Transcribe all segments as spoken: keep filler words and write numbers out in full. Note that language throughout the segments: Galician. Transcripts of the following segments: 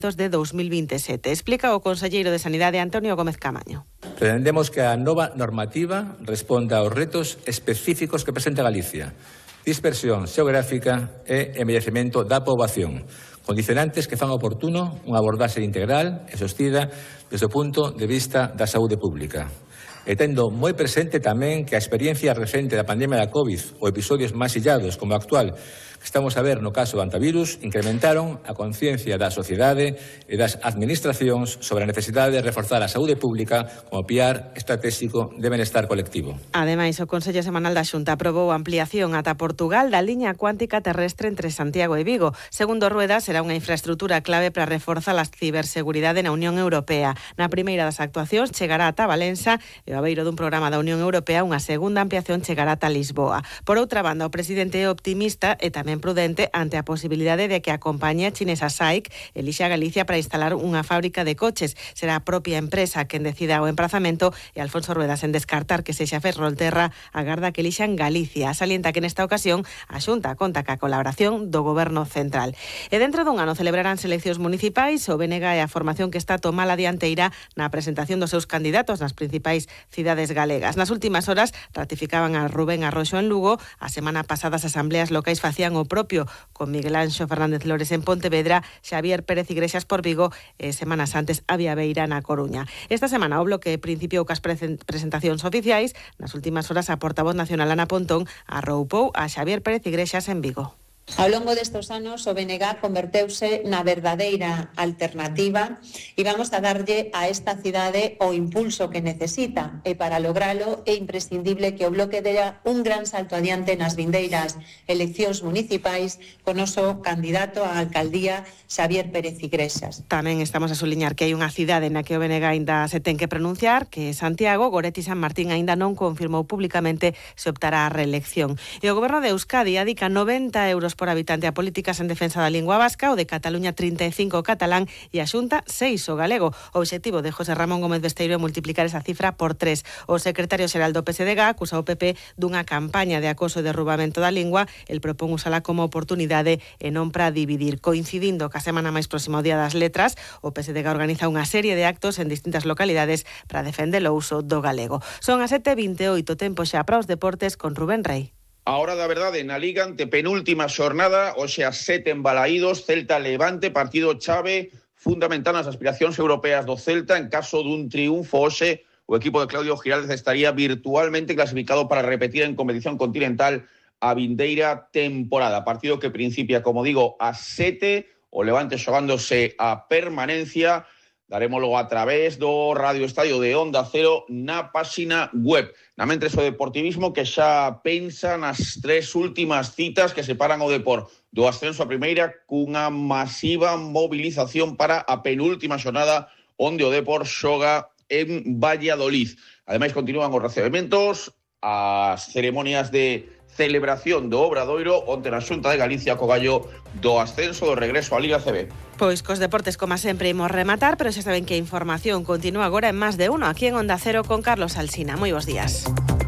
de dos mil veintisiete. Explica o conselleiro de Sanidade Antonio Gómez Camaño. Pretendemos que a nova normativa responda aos retos específicos que presenta Galicia: dispersión xeográfica e envellecemento da poboación, condicionantes que fan oportuno unha abordaxe integral e sostida desde o punto de vista da saúde pública. E tendo moi presente tamén que a experiencia recente da pandemia da COVID ou episodios máis illados como o actual que estamos a ver no caso do antivirus incrementaron a conciencia da sociedade e das administracións sobre a necesidade de reforzar a saúde pública como piar estratégico de benestar colectivo. Ademais, o Consello Semanal da Xunta aprobou a ampliación ata Portugal da liña cuántica terrestre entre Santiago e Vigo. Segundo Rueda, será unha infraestrutura clave para reforzar a ciberseguridade na Unión Europea. Na primeira das actuacións chegará ata Valença e ao beiro dun programa da Unión Europea unha segunda ampliación chegará ata Lisboa. Por outra banda, o presidente é optimista e tamén prudente ante a posibilidade de que a compañía chinesa S A I C elixa Galicia para instalar unha fábrica de coches. Será a propia empresa quen decida o emprazamento e Alfonso Rueda, sen descartar que sexa Ferrolterra, agarda que elixan Galicia. Salienta que nesta ocasión a Xunta conta ca colaboración do Goberno Central. E dentro dun ano celebrarán eleccións municipais. O B N G é a formación que está a tomar a dianteira na presentación dos seus candidatos nas principais cidades galegas. Nas últimas horas ratificaban a Rubén Arroxo en Lugo. A semana pasada as asambleas locais facían o propio con Miguel Anxo Fernández Lores en Pontevedra, Xavier Pérez Iglesias por Vigo e semanas antes a Viabeira na Coruña. Esta semana o bloque principiou cas presentacións oficiais. Nas últimas horas a portavoz nacional Ana Pontón arroupou a Xavier Pérez Iglesias en Vigo. Ao longo destes anos, o B N G converteuse na verdadeira alternativa e vamos a darlle a esta cidade o impulso que necesita. E para logralo é imprescindible que o bloque dera un gran salto adiante nas vindeiras eleccións municipais con noso candidato á alcaldía, Xavier Pérez Iglesias. Tamén estamos a suliñar que hai unha cidade na que o B N G ainda se ten que pronunciar, que é Santiago. Goretti San Martín aínda non confirmou públicamente se optará á reelección. E o Goberno de Euskadi adica noventa euros por habitante a políticas en defensa da lingua vasca, o de Cataluña trinta e cinco o catalán e a Xunta seis o galego. O obxectivo de José Ramón Gómez Besteiro é multiplicar esa cifra por tres. O secretario xeral do P S D G acusa o P P dunha campaña de acoso e derrubamento da lingua. El propón usala como oportunidade e non para dividir. Coincidindo ca semana máis próxima ao Día das Letras, o P S D G organiza unha serie de actos en distintas localidades para defender o uso do galego. Son as sete e vinte e oito, tempo xa para os deportes con Rubén Rei. A hora da verdade na Liga, ante penúltima xornada, hoxe a sete embalaídos, Celta Levante, partido chave fundamental nas aspiracións europeas do Celta. En caso dun triunfo hoxe, o equipo de Claudio Giraldez estaría virtualmente clasificado para repetir en competición continental a vindeira temporada. Partido que principia, como digo, a sete, o Levante xogándose a permanencia. Darémoslo a través do Radio Estadio de Onda Cero na páxina web. Na mentres o Deportivismo que xa pensa nas tres últimas citas que separan o Depor do ascenso a primeira cunha masiva movilización para a penúltima xornada onde o Depor xoga en Valladolid. Ademais continúan os recebementos, as ceremonias de celebración do Obradoiro onte na Xunta de Galicia co gallo do ascenso do regreso á Liga C B. Pois cos deportes, como sempre, imos rematar, pero xa saben que a información continúa agora en Más de Uno, aquí en Onda Cero con Carlos Alsina. Moi bons días.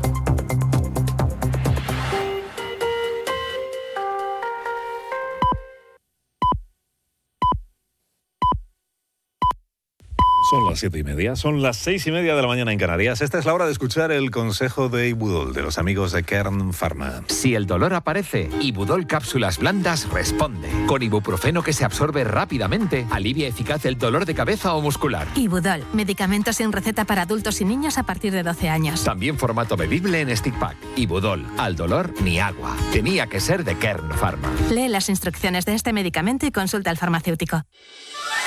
Son las siete y media, son las seis y media de la mañana en Canarias. Esta es la hora de escuchar el consejo de Ibudol, de los amigos de Kern Pharma. Si el dolor aparece, Ibudol Cápsulas Blandas responde. Con ibuprofeno que se absorbe rápidamente, alivia eficaz el dolor de cabeza o muscular. Ibudol, medicamento sin receta para adultos y niños a partir de doce años. También formato bebible en stick pack. Ibudol, al dolor ni agua. Tenía que ser de Kern Pharma. Lee las instrucciones de este medicamento y consulta al farmacéutico.